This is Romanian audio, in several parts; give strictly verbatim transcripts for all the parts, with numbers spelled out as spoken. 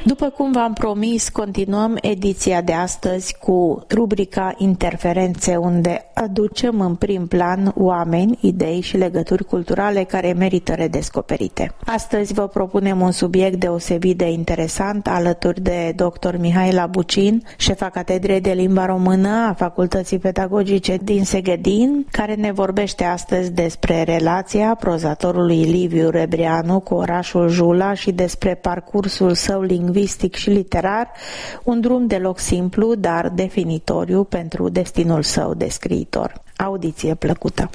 După cum v-am promis, continuăm ediția de astăzi cu rubrica Interferențe, unde aducem în prim plan oameni, idei și legături culturale care merită redescoperite. Astăzi vă propunem un subiect deosebit de interesant, alături de doctor Mihaela Bucin, șefa Catedrei de Limba Română a Facultății Pedagogice din Seghedin, care ne vorbește astăzi despre relația prozatorului Liviu Rebreanu cu orașul Jula și despre parcursul său lingvistic și literar, un drum deloc simplu, dar definitoriu pentru destinul său de scriitor. Audiție plăcută!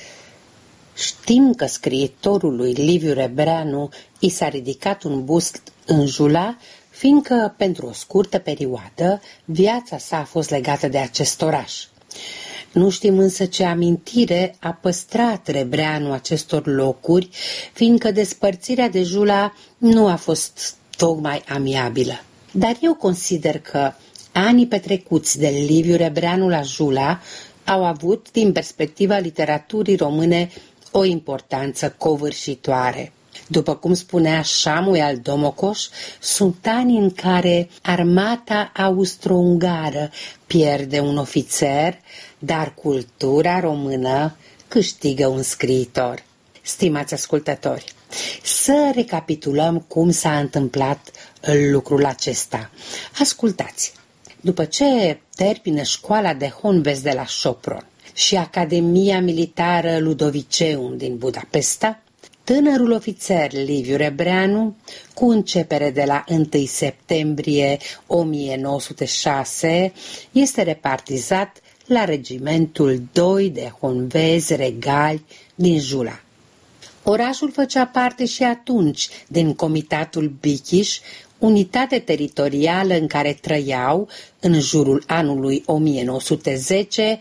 Știm că scriitorului Liviu Rebreanu i s-a ridicat un bust în Jula, fiindcă, pentru o scurtă perioadă, viața sa a fost legată de acest oraș. Nu știm însă ce amintire a păstrat Rebreanu acestor locuri, fiindcă despărțirea de Jula nu a fost tocmai amiabilă. Dar eu consider că anii petrecuți de Liviu Rebreanu la Jula au avut, din perspectiva literaturii române, o importanță covârșitoare. După cum spunea Samuel Domocoș, sunt ani în care armata austro-ungară pierde un ofițer, dar cultura română câștigă un scriitor. Stimați ascultători, să recapitulăm cum s-a întâmplat lucrul acesta. Ascultați! După ce termină școala de Honvez de la Sopron și Academia Militară Ludoviceum din Budapesta, tânărul ofițer Liviu Rebreanu, cu începere de la întâi septembrie o mie nouă sute șase, este repartizat la regimentul doi de honvezi regali din Jula. Orașul făcea parte și atunci din Comitatul Bichiș, unitate teritorială în care trăiau, în jurul anului o mie nouă sute zece,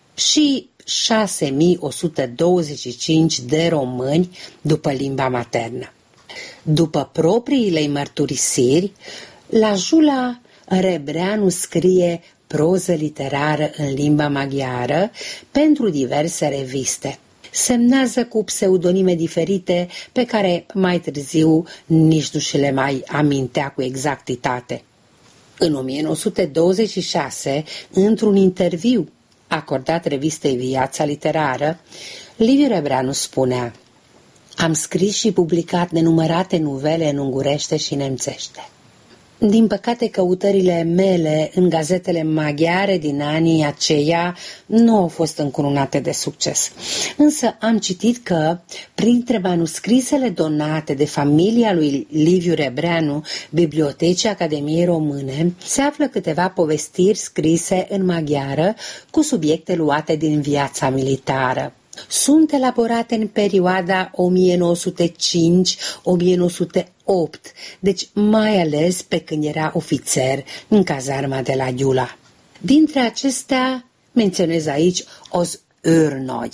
și șase mii o sută douăzeci și cinci de români după limba maternă. După propriile mărturisiri, la Jula Rebreanu scrie proză literară în limba maghiară pentru diverse reviste. Semnează cu pseudonime diferite pe care mai târziu nici nu și le mai amintea cu exactitate. În o mie nouă sute douăzeci și șase, într-un interviu acordat revistei Viața Literară, Liviu Rebreanu spunea: "Am scris și publicat nenumărate nuvele în ungurește și nemțește. Din păcate, căutările mele în gazetele maghiare din anii aceia nu au fost încununate de succes. Însă am citit că, printre manuscrisele donate de familia lui Liviu Rebreanu Bibliotecii Academiei Române, se află câteva povestiri scrise în maghiară cu subiecte luate din viața militară. Sunt elaborate în perioada o mie nouă sute cinci - o mie nouă sute opt, deci mai ales pe când era ofițer în cazarma de la Jula. Dintre acestea menționez aici Oz Őrnagy,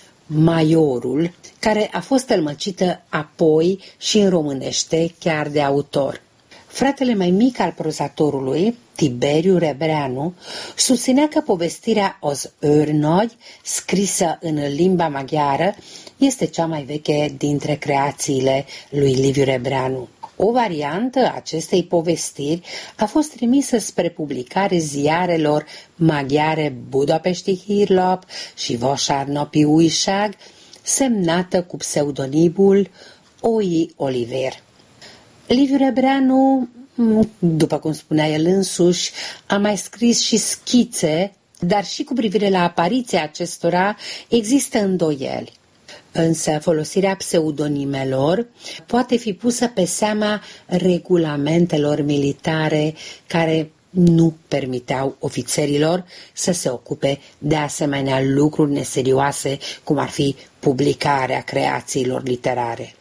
maiorul, care a fost tălmăcită apoi și în românește chiar de autor. Fratele mai mic al prozatorului, Tiberiu Rebreanu, susținea că povestirea Oz Őrnagy, scrisă în limba maghiară, este cea mai veche dintre creațiile lui Liviu Rebreanu. O variantă a acestei povestiri a fost trimisă spre publicare ziarelor maghiare Budapesti Hírlap și Vasárnapi Újság, semnată cu pseudonimul Oi Oliver. Liviu Rebreanu, după cum spunea el însuși, a mai scris și schițe, dar și cu privire la apariția acestora există îndoieli. Însă folosirea pseudonimelor poate fi pusă pe seama regulamentelor militare care nu permiteau ofițerilor să se ocupe de asemenea lucruri neserioase, cum ar fi publicarea creațiilor literare.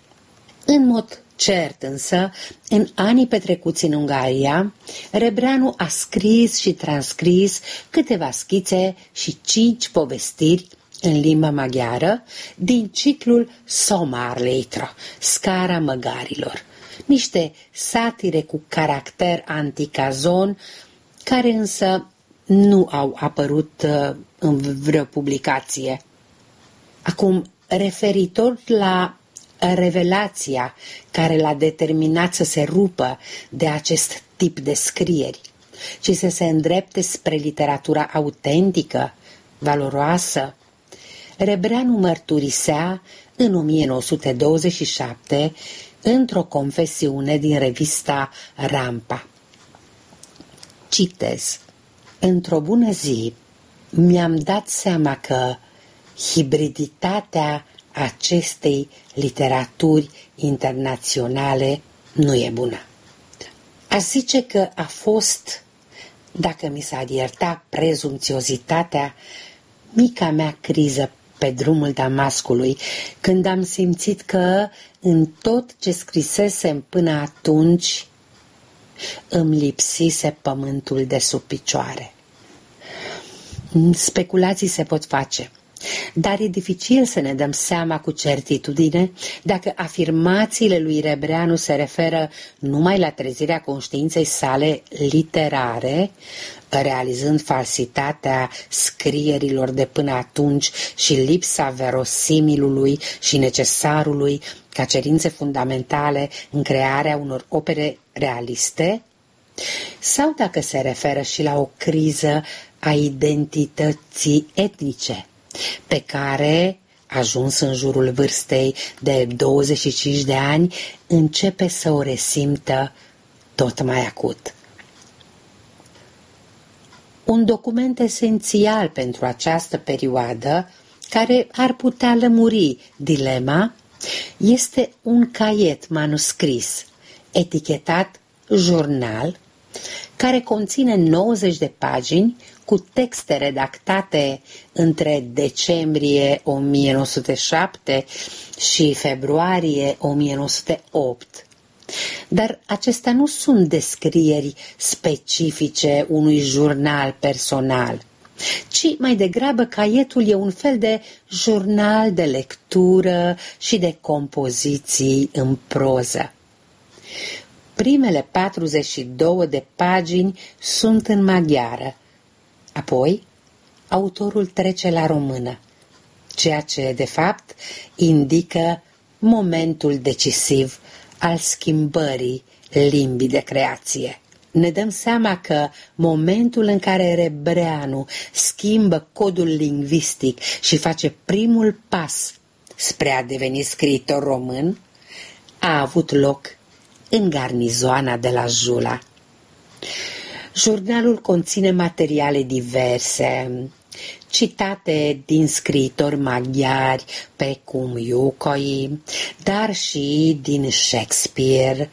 În mod cert însă, în anii petrecuți în Ungaria, Rebreanu a scris și transcris câteva schițe și cinci povestiri în limba maghiară din ciclul Sommarlétre, Scara măgarilor, niște satire cu caracter anticazon, care însă nu au apărut uh, în vreo publicație. Acum, referitor la revelația care l-a determinat să se rupă de acest tip de scrieri, ci să se îndrepte spre literatura autentică, valoroasă. Rebreanu mărturisea în o mie nouă sute douăzeci și șapte într-o confesiune din revista Rampa. Citez: într-o bună zi mi-am dat seama că hibriditatea acestei literaturi internaționale nu e bună. Aș zice că a fost, dacă mi s-ar ierta prezumțiozitatea, mica mea criză pe drumul Damascului, când am simțit că în tot ce scrisesem până atunci îmi lipsise pământul de sub picioare. Speculații se pot face, dar e dificil să ne dăm seama cu certitudine dacă afirmațiile lui Rebreanu se referă numai la trezirea conștiinței sale literare, realizând falsitatea scrierilor de până atunci și lipsa verosimilului și necesarului ca cerințe fundamentale în crearea unor opere realiste, sau dacă se referă și la o criză a identității etnice, pe care, ajuns în jurul vârstei de douăzeci și cinci de ani, începe să o resimtă tot mai acut. Un document esențial pentru această perioadă, care ar putea lămuri dilema, este un caiet manuscris, etichetat jurnal, care conține nouăzeci de pagini cu texte redactate între decembrie o mie nouă sute șapte și februarie o mie nouă sute opt. Dar acestea nu sunt descrieri specifice unui jurnal personal, ci mai degrabă caietul e un fel de jurnal de lectură și de compoziții în proză. Primele patruzeci și două de pagini sunt în maghiară, apoi autorul trece la română, ceea ce, de fapt, indică momentul decisiv al schimbării limbii de creație. Ne dăm seama că momentul în care Rebreanu schimbă codul lingvistic și face primul pas spre a deveni scriitor român a avut loc în garnizoana de la Jula. Jurnalul conține materiale diverse, citate din scriitori maghiari precum Iucoi, dar și din Shakespeare,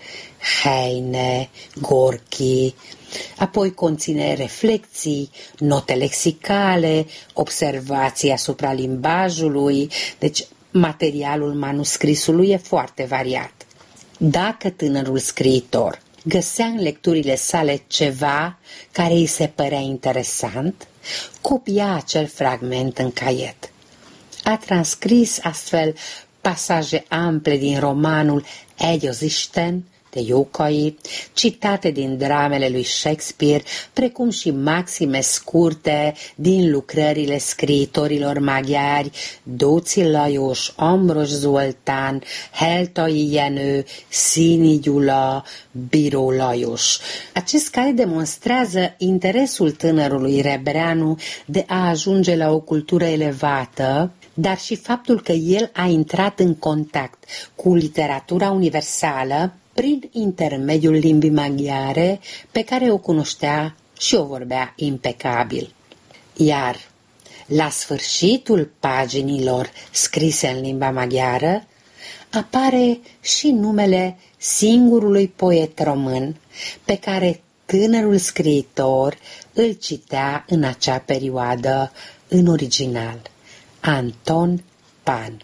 Heine, Gorki. Apoi conține reflexii, note lexicale, observații asupra limbajului, deci materialul manuscrisului e foarte variat. Dacă tânărul scriitor găsea în lecturile sale ceva care îi se părea interesant, copia acel fragment în caiet. A transcris astfel pasaje ample din romanul Egyozisten de Iucoi, citate din dramele lui Shakespeare, precum și maxime scurte din lucrările scriitorilor maghiari Dóci Lajos, Ambros Zoltán, Heltai Jenő, Színi Gyula, Bíró Lajos. Acest cai demonstrează interesul tânărului Rebreanu de a ajunge la o cultură elevată, dar și faptul că el a intrat în contact cu literatura universală prin intermediul limbii maghiare, pe care o cunoștea și o vorbea impecabil. Iar la sfârșitul paginilor scrise în limba maghiară apare și numele singurului poet român pe care tânărul scriitor îl citea în acea perioadă în original, Anton Pan.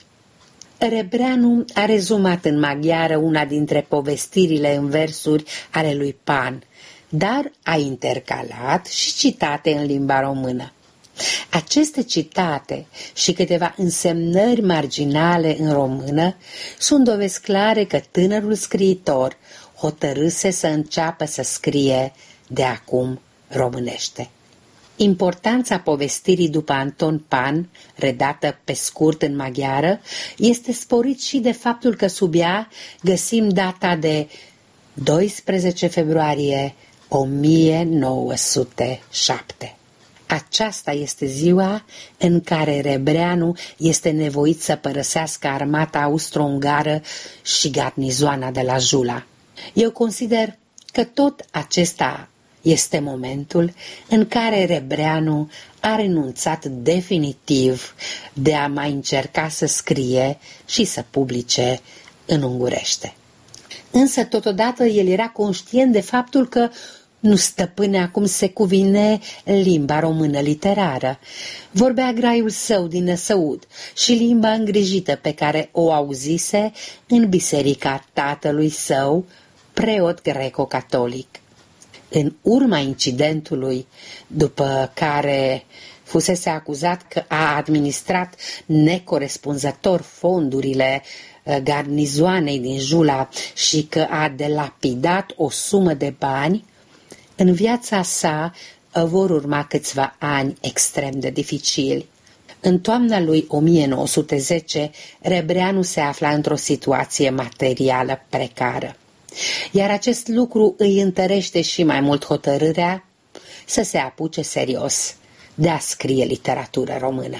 Rebreanu a rezumat în maghiară una dintre povestirile în versuri ale lui Pan, dar a intercalat și citate în limba română. Aceste citate și câteva însemnări marginale în română sunt dovezi clare că tânărul scriitor hotărâse să înceapă să scrie de acum românește. Importanța povestirii după Anton Pan, redată pe scurt în maghiară, este sporit și de faptul că sub ea găsim data de doisprezece februarie o mie nouă sute șapte. Aceasta este ziua în care Rebreanu este nevoit să părăsească armata austro-ungară și garnizoana de la Jula. Eu consider că tot acesta este momentul în care Rebreanu a renunțat definitiv de a mai încerca să scrie și să publice în ungurește. Însă totodată el era conștient de faptul că nu stăpânea cum se cuvine limba română literară. Vorbea graiul său din năsăud și limba îngrijită pe care o auzise în biserica tatălui său, preot greco-catolic. În urma incidentului, după care fusese acuzat că a administrat necorespunzător fondurile garnizoanei din Jula și că a delapidat o sumă de bani, în viața sa vor urma câțiva ani extrem de dificili. În toamna lui o mie nouă sute zece, Rebreanu se afla într-o situație materială precară, iar acest lucru îi întărește și mai mult hotărârea să se apuce serios de a scrie literatură română.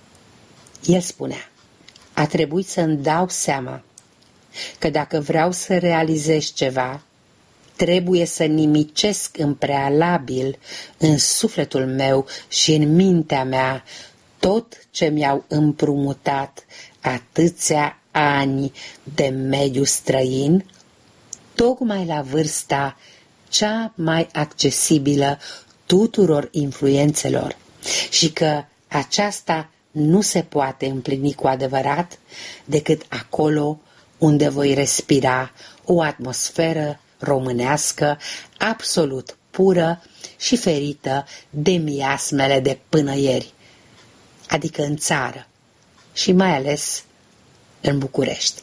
El spunea: a trebuit să-mi dau seama că dacă vreau să realizez ceva, trebuie să nimicesc în prealabil în sufletul meu și în mintea mea tot ce mi-au împrumutat atâția ani de mediu străin, tocmai la vârsta cea mai accesibilă tuturor influențelor, și că aceasta nu se poate împlini cu adevărat decât acolo unde voi respira o atmosferă românească absolut pură și ferită de miasmele de până ieri, adică în țară și mai ales în București.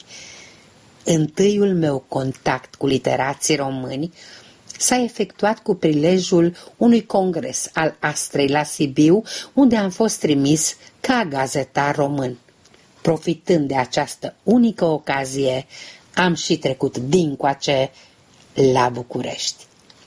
Întâiul meu contact cu literații români s-a efectuat cu prilejul unui congres al Astrei la Sibiu, unde am fost trimis ca gazetar român. Profitând de această unică ocazie, am și trecut dincoace la București.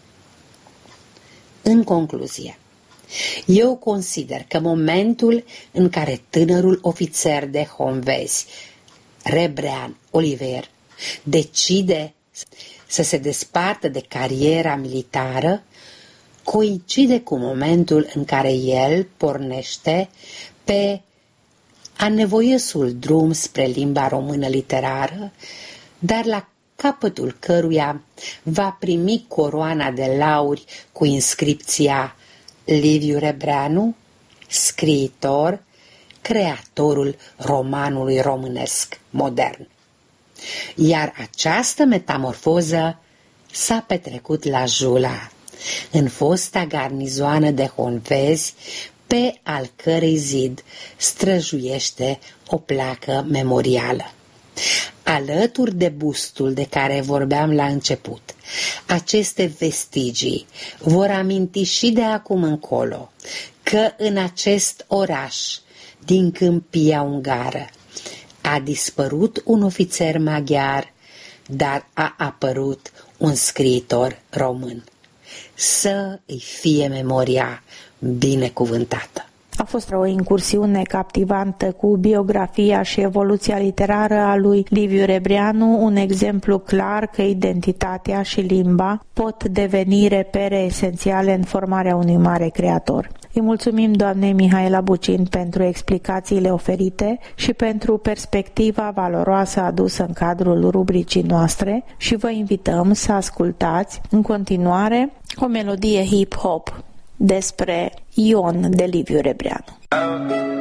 În concluzie, eu consider că momentul în care tânărul ofițer de honvezi, Rebrean Oliver, decide să se despartă de cariera militară, coincide cu momentul în care el pornește pe anevoiosul drum spre limba română literară, dar la capătul căruia va primi coroana de lauri cu inscripția Liviu Rebreanu, scriitor, creatorul romanului românesc modern. Iar această metamorfoză s-a petrecut la Jula, în fosta garnizoană de honvezi, pe al cărei zid străjuiește o placă memorială. Alături de bustul de care vorbeam la început, aceste vestigii vor aminti și de acum încolo că în acest oraș din câmpia ungară a dispărut un ofițer maghiar, dar a apărut un scriitor român. Să îi fie memoria binecuvântată. A fost o incursiune captivantă cu biografia și evoluția literară a lui Liviu Rebreanu, un exemplu clar că identitatea și limba pot deveni repere esențiale în formarea unui mare creator. Îi mulțumim doamnei Mihaela Bucin pentru explicațiile oferite și pentru perspectiva valoroasă adusă în cadrul rubricii noastre și vă invităm să ascultați în continuare o melodie hip-hop despre Ion de Liviu Rebreanu.